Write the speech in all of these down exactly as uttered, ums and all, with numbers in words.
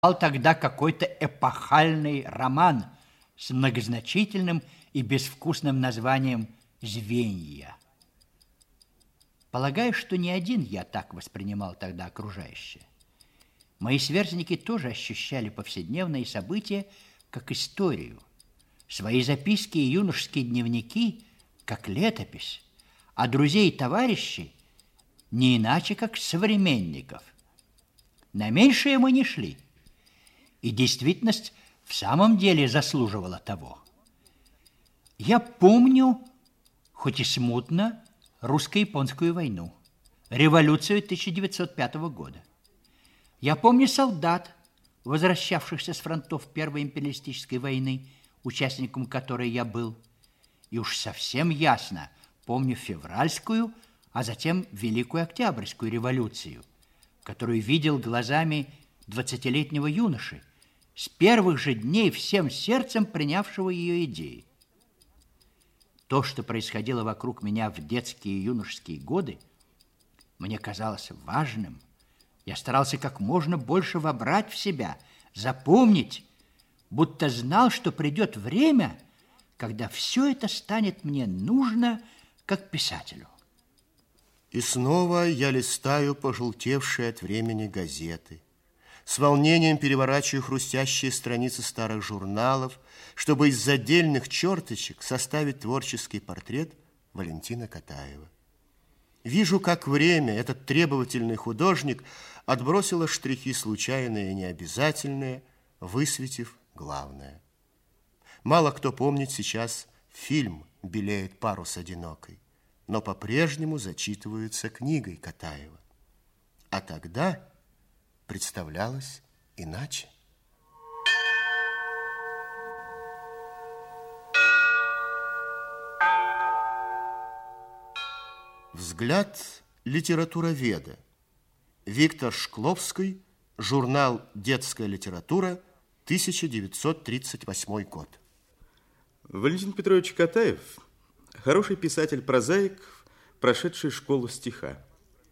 тогда какой-то эпохальный роман с многозначительным и безвкусным названием «Звенья». Полагаю, что не один я так воспринимал тогда окружающее. Мои сверстники тоже ощущали повседневные события как историю, свои записки и юношеские дневники как летопись, а друзей и товарищей не иначе, как современников. На меньшее мы не шли, и действительность в самом деле заслуживала того. Я помню, хоть и смутно, русско-японскую войну, революцию тысяча девятьсот пятого года. Я помню солдат, возвращавшихся с фронтов Первой империалистической войны, участником которой я был. И уж совсем ясно помню февральскую, а затем Великую Октябрьскую революцию, которую видел глазами двадцатилетнего юноши, с первых же дней всем сердцем принявшего ее идеи. То, что происходило вокруг меня в детские и юношеские годы, мне казалось важным. Я старался как можно больше вобрать в себя, запомнить, будто знал, что придет время, когда все это станет мне нужно как писателю. И снова я листаю пожелтевшие от времени газеты, с волнением переворачиваю хрустящие страницы старых журналов, чтобы из отдельных черточек составить творческий портрет Валентина Катаева. Вижу, как время, этот требовательный художник, отбросило штрихи случайные и необязательные, высветив главное. Мало кто помнит сейчас фильм «Белеет парус одинокой», но по-прежнему зачитываются книгой Катаева. А тогда представлялось иначе. Взгляд литературоведа. Виктор Шкловский, журнал «Детская литература», тысяча девятьсот тридцать восьмой год. Валентин Петрович Катаев – хороший писатель-прозаик, прошедший школу стиха.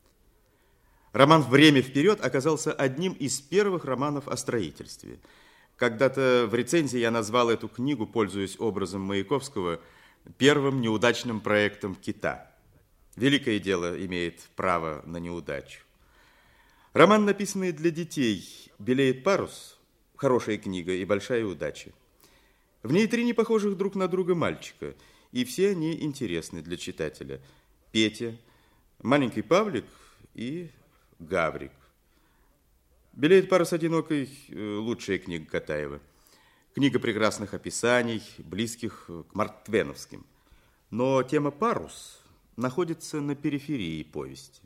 Роман «Время вперед» оказался одним из первых романов о строительстве. Когда-то в рецензии я назвал эту книгу, пользуясь образом Маяковского, первым неудачным проектом кита. Великое дело имеет право на неудачу. Роман, написанный для детей, «Белеет парус», хорошая книга и большая удача. В ней три непохожих друг на друга мальчика, и все они интересны для читателя. Петя, маленький Павлик и Гаврик. «Белеет парус одинокой» – лучшая книга Катаева. Книга прекрасных описаний, близких к мартвеновским. Но тема «Парус» находится на периферии повести.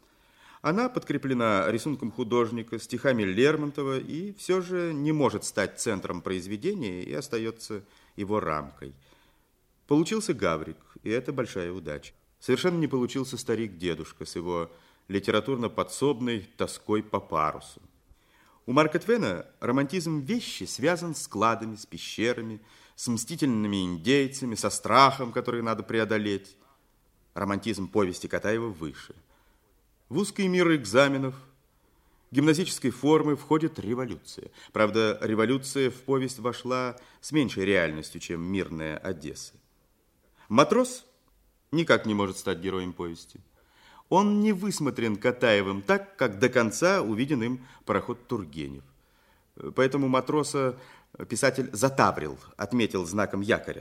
Она подкреплена рисунком художника, стихами Лермонтова и все же не может стать центром произведения и остается его рамкой. Получился Гаврик, и это большая удача. Совершенно не получился старик-дедушка с его литературно-подсобной тоской по парусу. У Марка Твена романтизм вещи связан с кладами, с пещерами, с мстительными индейцами, со страхом, который надо преодолеть. Романтизм повести Катаева выше. В узкий мир экзаменов, гимназической формы входит революция. Правда, революция в повесть вошла с меньшей реальностью, чем мирная Одесса. Матрос никак не может стать героем повести. Он не высмотрен Катаевым так, как до конца увиден им пароход Тургенев. Поэтому матроса писатель затаврил, отметил знаком якоря.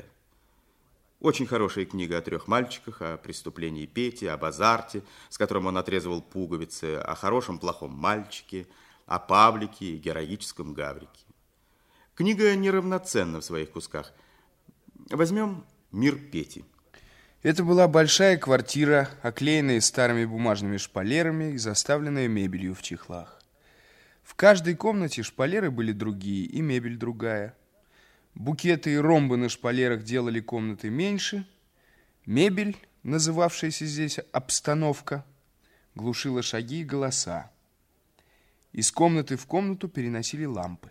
Очень хорошая книга о трех мальчиках, о преступлении Пети, об азарте, с которым он отрезывал пуговицы, о хорошем плохом мальчике, о Павлике и героическом Гаврике. Книга неравноценна в своих кусках. Возьмем «Мир Пети». Это была большая квартира, оклеенная старыми бумажными шпалерами и заставленная мебелью в чехлах. В каждой комнате шпалеры были другие и мебель другая. Букеты и ромбы на шпалерах делали комнаты меньше. Мебель, называвшаяся здесь обстановка, глушила шаги и голоса. Из комнаты в комнату переносили лампы.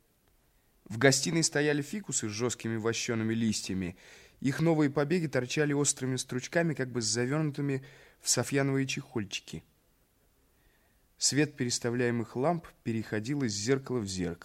В гостиной стояли фикусы с жесткими вощеными листьями. Их новые побеги торчали острыми стручками, как бы завернутыми в софьяновые чехольчики. Свет переставляемых ламп переходил из зеркала в зеркало.